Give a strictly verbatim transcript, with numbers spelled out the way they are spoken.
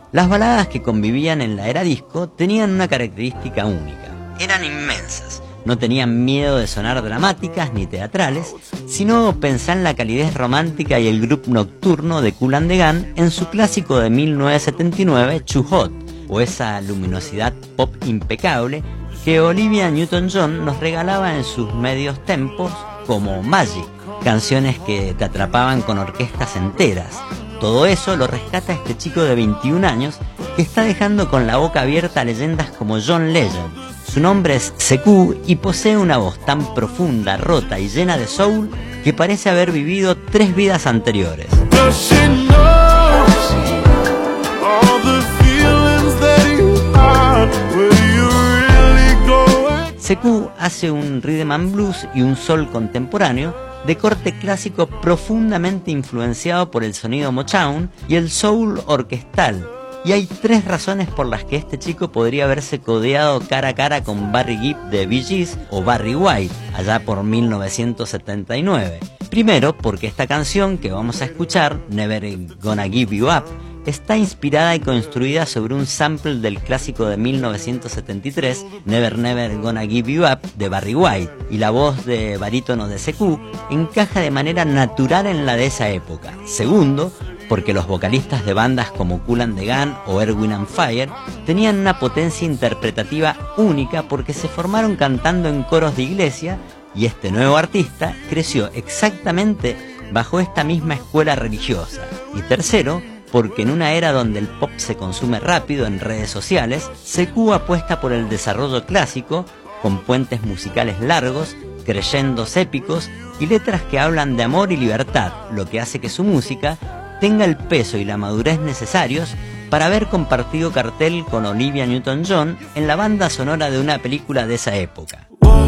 Las baladas que convivían en la era disco tenían una característica única. Eran inmensas. No tenían miedo de sonar dramáticas ni teatrales, sino pensar en la calidez romántica y el grupo nocturno de Kool and the Gang en su clásico de mil novecientos setenta y nueve, Too Hot, o esa luminosidad pop impecable que Olivia Newton-John nos regalaba en sus medios tempos como Magic, canciones que te atrapaban con orquestas enteras. Todo eso lo rescata este chico de veintiún años que está dejando con la boca abierta a leyendas como John Legend. Su nombre es Sekou y posee una voz tan profunda, rota y llena de soul que parece haber vivido tres vidas anteriores. Sekou hace un rhythm and blues y un soul contemporáneo de corte clásico profundamente influenciado por el sonido Motown y el soul orquestal. Y hay tres razones por las que este chico podría haberse codeado cara a cara con Barry Gibb de Bee Gees o Barry White, allá por mil novecientos setenta y nueve. Primero, porque esta canción que vamos a escuchar, Never Gonna Give You Up, está inspirada y construida sobre un sample del clásico de mil novecientos setenta y tres, Never Never Gonna Give You Up, de Barry White, y la voz de barítono de Sekou encaja de manera natural en la de esa época. Segundo, porque los vocalistas de bandas como Kool and the Gang o Earth, Wind and Fire tenían una potencia interpretativa única porque se formaron cantando en coros de iglesia y este nuevo artista creció exactamente bajo esta misma escuela religiosa. Y tercero, porque en una era donde el pop se consume rápido en redes sociales, Sekou apuesta por el desarrollo clásico, con puentes musicales largos, crescendos épicos y letras que hablan de amor y libertad, lo que hace que su música tenga el peso y la madurez necesarios para haber compartido cartel con Olivia Newton-John en la banda sonora de una película de esa época.